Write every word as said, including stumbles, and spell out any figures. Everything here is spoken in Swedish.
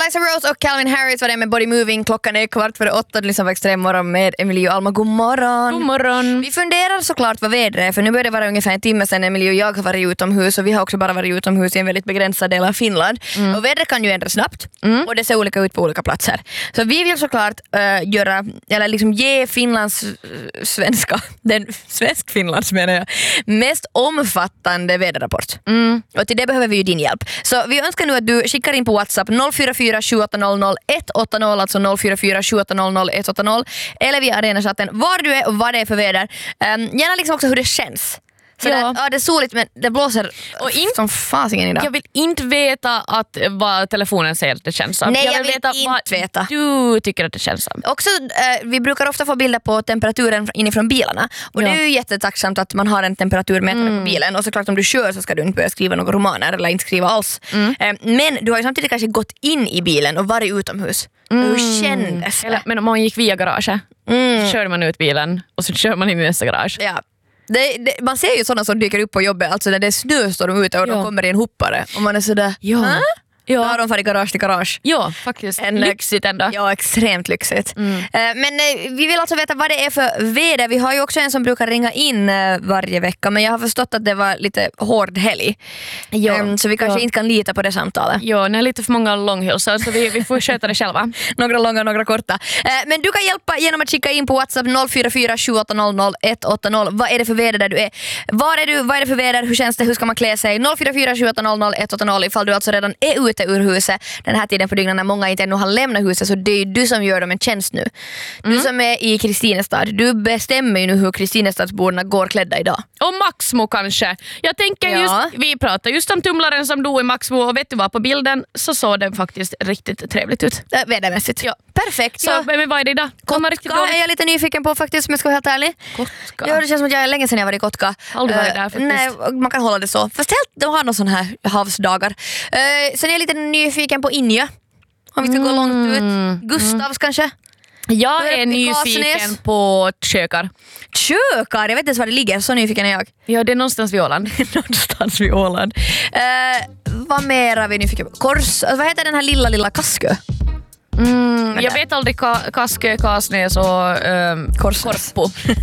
Eliza Rose och Calvin Harris var det med Body Moving. Klockan är kvart före åtta. Du lyssnar på Extrem morgon med Emilie och Alma. God morgon. God morgon. Vi funderar såklart vad vädret är, för nu börjar det vara ungefär en timme sedan Emilie och jag har varit utomhus, och vi har också bara varit utomhus i en väldigt begränsad del av Finland. Mm. Och vädret kan ju ändras snabbt mm. och det ser olika ut på olika platser. Så vi vill såklart uh, göra, eller liksom ge Finlands uh, svenska, den svensk Finlands menar jag, mest omfattande väderrapport. Mm. Och till det behöver vi ju din hjälp. Så vi önskar nu att du skickar in på WhatsApp noll fyra fyra sju åtta noll noll ett åtta noll, alltså noll fyra fyra sju åtta noll noll ett åtta noll, eller via Arenachatten var du är och vad det är för väder. Um, gärna liksom också hur det känns. Så ja. det, ja, det är soligt men det blåser och in, som fasingen idag. Jag vill inte veta att vad telefonen säger att det känns som. Nej, jag, jag vill, veta inte vad veta. Du tycker att det känns som. Också, eh, vi brukar ofta få bilder på temperaturen inifrån bilarna. Och ja. Det är ju jättetacksamt att man har en temperaturmätare mm. på bilen. Och såklart om du kör så ska du inte börja skriva några romaner eller inte skriva alls. Mm. Eh, men du har ju samtidigt kanske gått in i bilen och varit utomhus. Mm. Hur kändes det? Eller, men om man gick via garaget mm. så kör man ut bilen och så kör man in i nästa garage. Ja. Det, det, man ser ju sådana som dyker upp på jobbet, alltså när det är snö står de ute och ja. de kommer i en hoppare och man är sådär, ja. Ja. Då har de farit garage till garage. Ja, faktiskt. En, lyxigt ändå. Ja, extremt lyxigt. Mm. Uh, men uh, vi vill alltså veta vad det är för väder. Vi har ju också en som brukar ringa in uh, varje vecka, men jag har förstått att det var lite hård helg. Ja. Um, så vi kanske ja. inte kan lita på det samtalet. Ja, det är lite för många långhälsor så vi, vi får sköta det själva. Några långa, några korta. Uh, men du kan hjälpa genom att skicka in på WhatsApp noll fyra fyra sju åtta noll noll ett åtta noll. Vad är det för väder där du är? Var är du? Vad är det för väder? Hur känns det? Hur ska man klä sig? noll fyra fyra sju åtta noll noll ett åtta noll ifall du alltså redan är ute ur huset den här tiden på dygnet när många inte ännu har lämnat huset, så det är ju du som gör dem en tjänst nu. Du mm. som är i Kristinestad, du bestämmer ju nu hur Kristinestadsborna går klädda idag. Och Maxmo kanske. Jag tänker ja. just, vi pratar just om tumlaren som dog i Maxmo, och vet du vad, på bilden så såg den faktiskt riktigt trevligt ut. Äh, vädermässigt. Ja. Perfekt. Så, men vad är det idag? Kotka är jag lite nyfiken på faktiskt, men jag ska vara helt ärlig. Kotka. Ja, det känns som att jag är länge sedan jag var i Kotka. Aldrig varit där faktiskt. Nej, man kan hålla det så. Fast helt, de har någon sån här havsdagar. Uh, sen är jag lite nyfiken på Inja. Om vi ska mm. gå långt ut. Gustavs mm. kanske? Jag är nyfiken på Kökar. Kökar? Jag vet inte ens var det ligger. Så nyfiken är jag. Ja, det är någonstans vid Åland. någonstans vid Åland. Uh, vad mer är vi nyfiken på? Kors, vad heter den här lilla, lilla Kaskö? Mm, jag vet aldrig ka- Kaskö, Kasnäs och um, Kors. Korpo.